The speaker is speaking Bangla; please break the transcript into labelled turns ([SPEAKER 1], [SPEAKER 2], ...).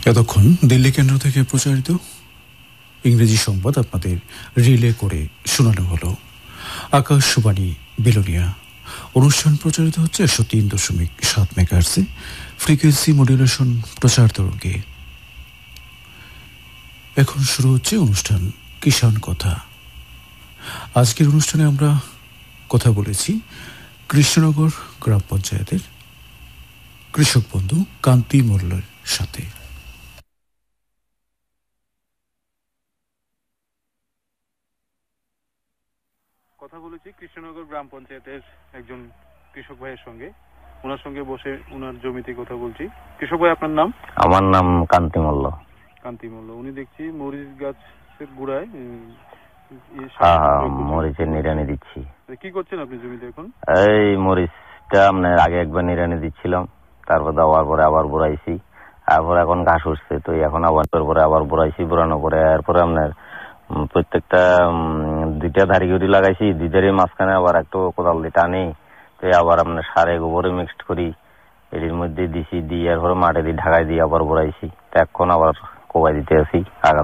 [SPEAKER 1] এতক্ষণ দিল্লি কেন্দ্র থেকে প্রচারিত ইংরেজি সংবাদ আপনাদের রিলে করে শোনানো হলো। আকাশবাণী বিলোনিয়া। অনুষ্ঠান প্রচারিত হচ্ছে 103.7 মেগাহার্টজে ফ্রিকোয়েন্সি মডুলেশন প্রচার তরঙ্গে। এখন শুরু হচ্ছে অনুষ্ঠান কিষাণ কথা। আজকের অনুষ্ঠানে আমরা কথা বলেছি কৃষ্ণনগর গ্রাম পঞ্চায়েতের কৃষক বন্ধু কান্তি মোল্লার সাথে।
[SPEAKER 2] কথা বলেছি কৃষ্ণনগর গ্রাম পঞ্চায়েতের একজন কৃষক ভাইয়ের সঙ্গে। ওনার সঙ্গে বসে ওনার জমিতে কথা বলছি। কৃষক ভাই, আপনার নাম?
[SPEAKER 3] আমার নাম কান্তি মোল্লা।
[SPEAKER 2] কান্তি মোল্লা। উনি দেখছি মরিচ গাছের গোড়ায়
[SPEAKER 3] মরিচের নিড়ানি দিচ্ছি।
[SPEAKER 2] কি করছেন আপনি জমিতে এখন?
[SPEAKER 3] এই মরিচটা আপনার আগে একবার নিড়ানি দিচ্ছিলাম, তারপর দেওয়ার পরে আবার বোড়াইছি, তারপর এখন ঘাস উঠছে, তো এখন আবার পরে আবার বোড়াইছি, বোড়ানোর পরে এরপরে আপনার প্রত্যেকটা দুইটা ধারি গুড়ি লাগাইছি, দুইটারই মাঝখানে আবার একটু কোদাল দিয়ে টানি, তো আবার আপনার সারে গোবরে মিক্সড করি, এটির মধ্যে দিছি, দিয়ে এরপরে মাটি দিয়ে ঢাকাই দিয়ে আবার বোড়াইছি, তো এখন আবার কোবাই দিতে আছি।